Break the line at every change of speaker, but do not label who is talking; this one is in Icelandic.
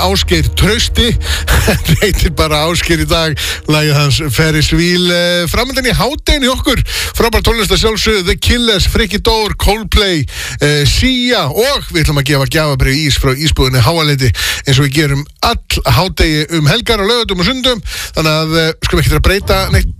Ásgeir Trausti heitir bara Ásgeir í dag lagið hans Ferris Wheel framöndan í hádeginu í okkur frábær tónlist að sjálfsögðu The Killers, Frikki Dór, Coldplay Sia og við ætlum að gefa gjafabréf ís frá ísbúðinni Háaleiti eins og við gerum all hádegi helgar og laugardögum og sundum þannig að skulum ekki að breyta neitt